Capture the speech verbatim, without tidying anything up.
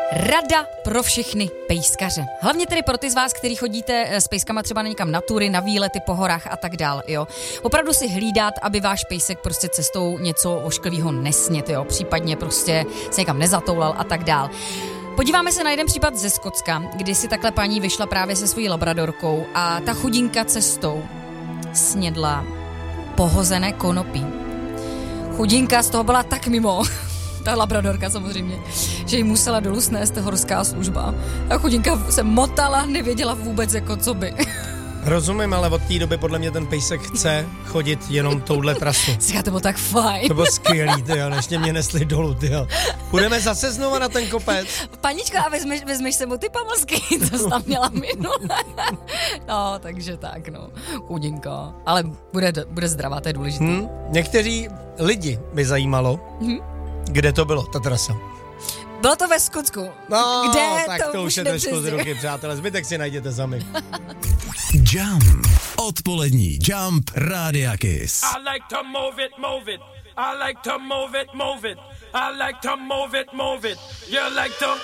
Rada pro všechny pejskaře. Hlavně tedy pro ty z vás, kteří chodíte s pejskama třeba na někam na tury, na výlety po horách a tak dál, jo. Opravdu si hlídat, aby váš pejsek prostě cestou něco ošklivého nesnět, jo. Případně prostě se někam nezatoulal a tak dál. Podíváme se na jeden případ ze Skotska, kdy si takhle paní vyšla právě se svojí labradorkou a ta chudinka cestou snědla pohozené konopí. Chudinka z toho byla tak mimo, ta labradorka samozřejmě, že jí musela dolů snést horská služba. A chudinka se motala, nevěděla vůbec jako co by. Rozumím, ale od té doby podle mě ten pejsek chce chodit jenom touhle trasu. Říká, to bylo tak fajn. To bylo skvělý, tyjo, než mě nesli dolů, tyjo. Půjdeme zase znova na ten kopec. Paničko, a vezmeš, vezmeš se mu ty pamlsky, to jsi tam měla minule. No, takže tak, no. Chudinka. Ale bude, bude zdravá, to je důležité. Hmm, někteří lidi by zajímalo, hmm? kde to bylo, ta trasa. Bylo to ve Skotsku. No, kde tak to, to už je trošku z ruky, přátelé. Zbytek si najděte sami. Jump. Odpolední Jump Rádia Kiss. I like to move it, move it. I like to move it, move it. I like to move it, move it. You like to...